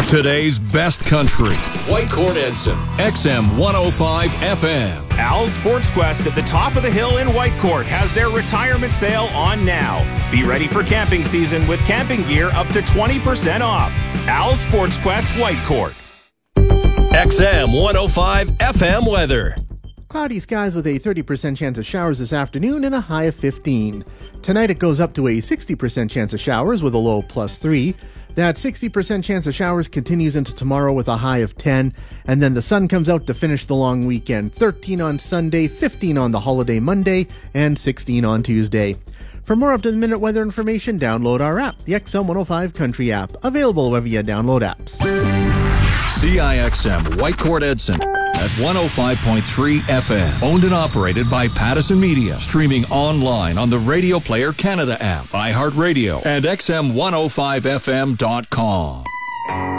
Today's best country. Whitecourt Edson, XM 105 FM. Al's Sports Quest at the top of the hill in Whitecourt has their retirement sale on now. Be ready for camping season with camping gear up to 20% off. Al's Sports Quest, Whitecourt. XM 105 FM weather. Cloudy skies with a 30% chance of showers this afternoon and a high of 15. Tonight it goes up to a 60% chance of showers with a low +3. That 60% chance of showers continues into tomorrow with a high of 10. And then the sun comes out to finish the long weekend. 13 on Sunday, 15 on the holiday Monday, and 16 on Tuesday. For more up-to-the-minute weather information, download our app, the XM 105 Country app, available wherever you download apps. CIXM Whitecourt Edson at 105.3 FM. Owned and operated by Pattison Media. Streaming online on the Radio Player Canada app, iHeartRadio, and XM105FM.com.